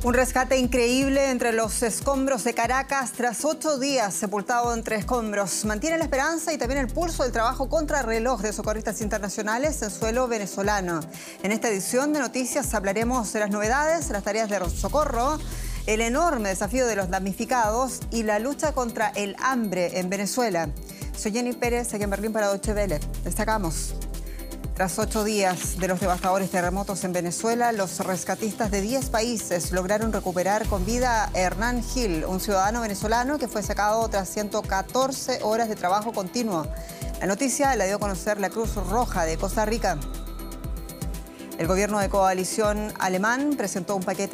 Un rescate increíble entre los escombros de Caracas tras 8 días sepultado entre escombros. Mantiene la esperanza y también el pulso del trabajo contrarreloj de socorristas internacionales en suelo venezolano. En esta edición de Noticias hablaremos de las novedades, las tareas de socorro, el enorme desafío de los damnificados y la lucha contra el hambre en Venezuela. Soy Jenny Pérez, aquí en Berlín para Deutsche Welle. Destacamos. Tras 8 días de los devastadores terremotos en Venezuela, los rescatistas de 10 países lograron recuperar con vida a Hernán Gil, un ciudadano venezolano que fue sacado tras 114 horas de trabajo continuo. La noticia la dio a conocer la Cruz Roja de Costa Rica. El gobierno de coalición alemán presentó un paquete